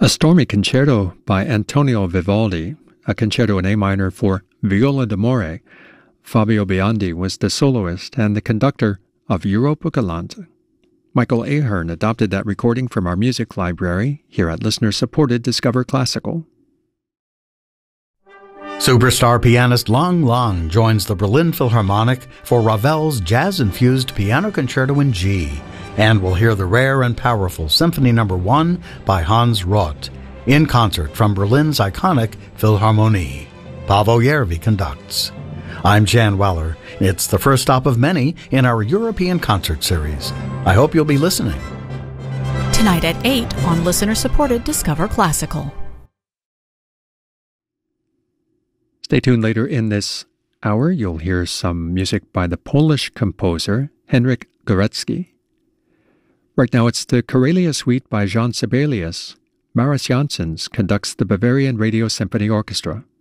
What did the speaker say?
A Stormy Concerto by Antonio Vivaldi, a concerto in A minor for viola d'amore. Fabio Biondi was the soloist and the conductor of Europa Galante. Michael Ahern adopted that recording from our music library here at listener-supported Discover Classical. Superstar pianist Lang Lang joins the Berlin Philharmonic for Ravel's jazz-infused Piano Concerto in G, and we'll hear the rare and powerful Symphony No. 1 by Hans Roth, in concert from Berlin's iconic Philharmonie. Paavo Järvi conducts. I'm Jan Weller. It's the first stop of many in our European concert series. I hope you'll be listening. Tonight at 8 on listener-supported Discover Classical. Stay tuned later in this hour. You'll hear some music by the Polish composer Henryk Górecki. Right now it's the Karelia Suite by Jean Sibelius. Maris Janssens conducts the Bavarian Radio Symphony Orchestra.